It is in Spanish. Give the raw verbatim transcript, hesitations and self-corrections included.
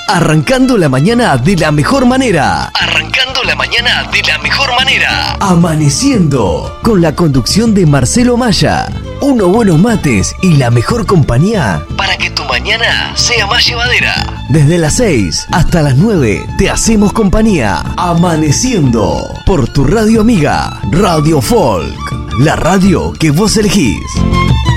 Arrancando la mañana de la mejor manera. Arrancando la mañana de la mejor manera. Amaneciendo. Con la conducción de Marcelo Maya. Unos buenos mates y la mejor compañía para que tu mañana sea más llevadera. Desde las seis hasta las nueve te hacemos compañía. Amaneciendo. Por tu radio amiga, Radio Folk. La radio que vos elegís.